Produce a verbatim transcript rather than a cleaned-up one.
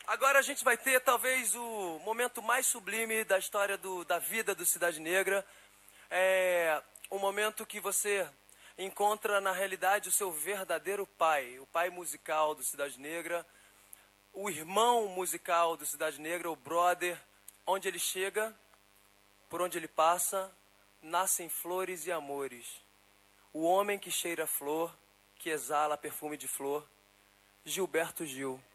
Agora a gente vai ter talvez o momento mais sublime da história do, da vida do Cidade Negra. É um momento que você encontra na realidade o seu verdadeiro pai, o pai musical do Cidade Negra, o irmão musical do Cidade Negra, o brother. Onde ele chega, por onde ele passa, nascem flores e amores. O homem que cheira flor, que exala perfume de flor, Gilberto Gil.